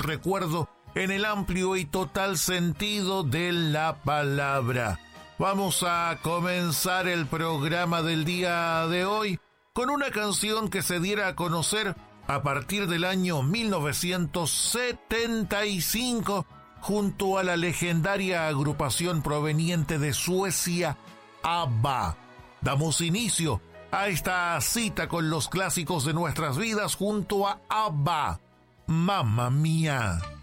recuerdo en el amplio y total sentido de la palabra. Vamos a comenzar el programa del día de hoy con una canción que se diera a conocer a partir del año 1975 junto a la legendaria agrupación proveniente de Suecia, ABBA. Damos inicio a esta cita con los clásicos de nuestras vidas junto a ABBA. ¡Mamma mía!